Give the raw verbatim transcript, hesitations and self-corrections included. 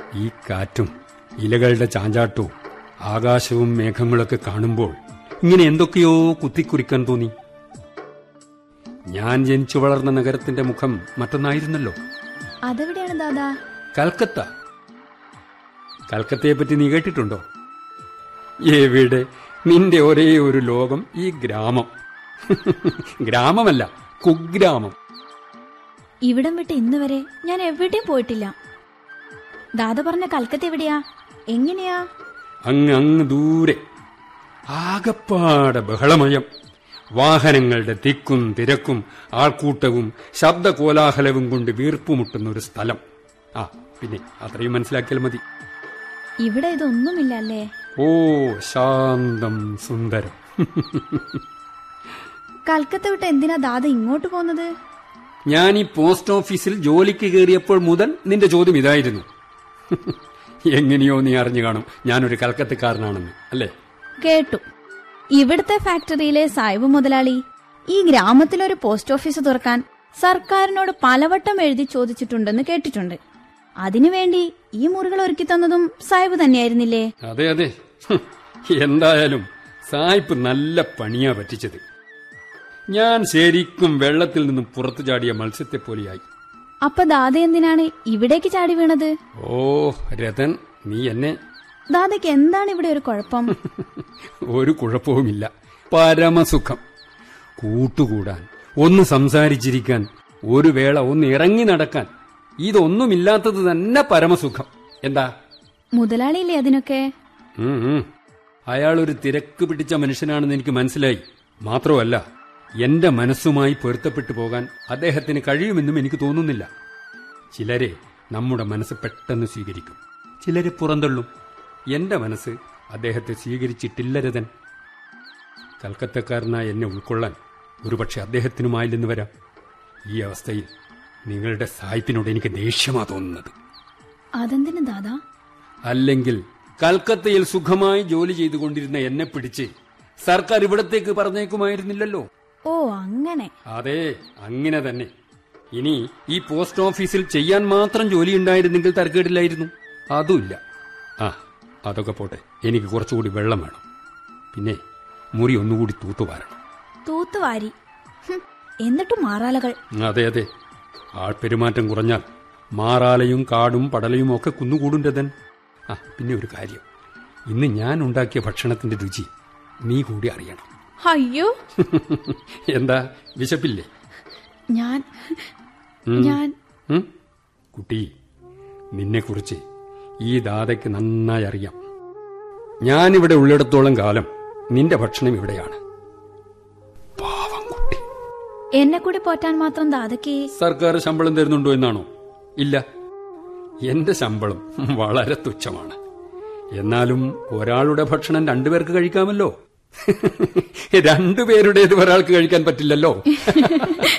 ഈ കാറ്റും ഇലകളുടെ ചാഞ്ചാട്ടവും ആകാശവും മേഘങ്ങളൊക്കെ കാണുമ്പോൾ ഇങ്ങനെ എന്തൊക്കെയോ കുത്തിക്കുറിക്കാൻ തോന്നി. ഞാൻ ജനിച്ചു വളർന്ന നഗരത്തിന്റെ മുഖം മറ്റൊന്നായിരുന്നല്ലോ. അതെവിടെയാണ് ദാദാ? കൽക്കത്ത. കൽക്കത്തയെ പറ്റി നീ കേട്ടിട്ടുണ്ടോ? എവിടെ, നിന്റെ ഒരേ ഒരു ലോകം ഈ ഗ്രാമം. ഗ്രാമമല്ല, കുഗ്രാമം. ഇവിടം വിട്ട് ഇന്ന് വരെ ഞാൻ എവിടെയും പോയിട്ടില്ല. ദാദ പറഞ്ഞ കൽക്കത്ത എവിടെയാ? എങ്ങനെയാ? അങ്ങ് അങ്ങ് ദൂരെ. ആകപ്പാടെ ബഹളമയം. വാഹനങ്ങളുടെ തിക്കും തിരക്കും ആൾക്കൂട്ടവും ശബ്ദകോലാഹലവും കൊണ്ട് വീർപ്പുമുട്ടുന്ന ഒരു സ്ഥലം. ആ പിന്നെ അത്രയും മനസ്സിലാക്കിയാൽ മതി. ഇവിടെ ഇതൊന്നുമില്ല അല്ലേ? ഓ, ശാന്തം സുന്ദരം. കൽക്കത്ത വിട്ട് എന്തിനാ ദാദ ഇങ്ങോട്ട് പോന്നത്? ഞാൻ ഈ പോസ്റ്റ് ഓഫീസിൽ ജോലിക്ക് കയറിയപ്പോൾ മുതൽ നിന്റെ ചോദ്യം ഇതായിരുന്നു. എങ്ങനെയോ നീ അറിഞ്ഞു കാണും ഞാനൊരു കൽക്കത്തക്കാരനാണെന്ന്, അല്ലേ? കേട്ടു. ഇവിടുത്തെ ഫാക്ടറിയിലെ സാഹിബ് മുതലാളി ഈ ഗ്രാമത്തിലൊരു പോസ്റ്റ് ഓഫീസ് തുറക്കാൻ സർക്കാരിനോട് പലവട്ടം എഴുതി ചോദിച്ചിട്ടുണ്ടെന്ന് കേട്ടിട്ടുണ്ട്. അതിനുവേണ്ടി ഈ മുറികൾ ഒരുക്കി തന്നതും സാഹിബ് തന്നെയായിരുന്നില്ലേ? അതെ അതെ. എന്തായാലും സാഹിബ് നല്ല പണിയാ പറ്റിച്ചത്. ഞാൻ ശരിക്കും വെള്ളത്തിൽ നിന്നും പുറത്തു ചാടിയ മത്സ്യത്തെ പോലെയായി. അപ്പൊ ദാദ എന്തിനാണ് ഇവിടേക്ക് ചാടി വീണത്? ഓ രതൻ, നീ എന്നെ... ദാദയ്ക്ക് എന്താണ് ഇവിടെ ഒരു കുഴപ്പം? ഒരു കുഴപ്പവുമില്ല. പരമസുഖം. കൂട്ടുകൂടാൻ, ഒന്ന് സംസാരിച്ചിരിക്കാൻ, ഒരു വേള ഒന്ന് ഇറങ്ങി നടക്കാൻ, ഇതൊന്നുമില്ലാത്തത് തന്നെ പരമസുഖം. എന്താ? മുതലാളിയില്ലേ അതിനൊക്കെ? അയാളൊരു തിരക്ക് പിടിച്ച മനുഷ്യനാണെന്ന് എനിക്ക് മനസ്സിലായി. മാത്രമല്ല, എന്റെ മനസ്സുമായി പൊരുത്തപ്പെട്ടു പോകാൻ അദ്ദേഹത്തിന് കഴിയുമെന്നും എനിക്ക് തോന്നുന്നില്ല. ചിലരെ നമ്മുടെ മനസ്സ് പെട്ടെന്ന് സ്വീകരിക്കും, ചിലരെ പുറന്തള്ളും. എന്റെ മനസ്സ് അദ്ദേഹത്തെ സ്വീകരിച്ചിട്ടില്ല രതൻ. കൽക്കത്തക്കാരനായ എന്നെ ഉൾക്കൊള്ളാൻ ഒരുപക്ഷെ അദ്ദേഹത്തിനുമായില്ലെന്ന് വരാം. ഈ അവസ്ഥയിൽ നിങ്ങളുടെ സായിപ്പിനോട് എനിക്ക് ദേഷ്യമാ തോന്നുന്നത്. അതെന്തിനു ദാദാ? അല്ലെങ്കിൽ കൽക്കത്തയിൽ സുഖമായി ജോലി ചെയ്തുകൊണ്ടിരുന്ന എന്നെ പിടിച്ച് സർക്കാർ ഇവിടത്തേക്ക് പറഞ്ഞേക്കുമായിരുന്നില്ലല്ലോ. ഓ അങ്ങനെ. അതെ, അങ്ങനെ തന്നെ. ഇനി ഈ പോസ്റ്റ് ഓഫീസിൽ ചെയ്യാൻ മാത്രം ജോലി ഉണ്ടായിരുന്നെങ്കിൽ തരക്കേടില്ലായിരുന്നു. അതുമില്ല. ആ അതൊക്കെ പോട്ടെ, എനിക്ക് കുറച്ചുകൂടി വെള്ളം വേണം. പിന്നെ മുറി ഒന്നുകൂടി തൂത്തുവാരണം. തൂത്തുവാരി എന്നിട്ടും മാറാലകൾ? അതെ അതെ. ആൾപെരുമാറ്റം കുറഞ്ഞാൽ മാറാലയും കാടും പടലയും ഒക്കെ കുന്നുകൂടും രതൻ. ആ പിന്നെ ഒരു കാര്യം, ഇന്ന് ഞാൻ ഉണ്ടാക്കിയ ഭക്ഷണത്തിന്റെ രുചി നീ കൂടി അറിയണം. അയ്യോ, എന്താ വിശപ്പില്ലേ? ഞാൻ ഞാൻ കുട്ടി, നിന്നെക്കുറിച്ച് ഈ ദാദയ്ക്ക് നന്നായി അറിയാം. ഞാനിവിടെ ഉള്ളിടത്തോളം കാലം നിന്റെ ഭക്ഷണം ഇവിടെയാണ്. പാവം കുട്ടി. എന്നെ കൂടി പോറ്റാൻ മാത്രം ദാദയ്ക്ക് സർക്കാർ ശമ്പളം തരുന്നുണ്ടോ എന്നാണോ? ഇല്ല, എന്റെ ശമ്പളം വളരെ തുച്ഛമാണ്. എന്നാലും ഒരാളുടെ ഭക്ഷണം രണ്ടുപേർക്ക് കഴിക്കാമല്ലോ. രണ്ടുപേരുടേത് ഒരാൾക്ക് കഴിക്കാൻ പറ്റില്ലല്ലോ.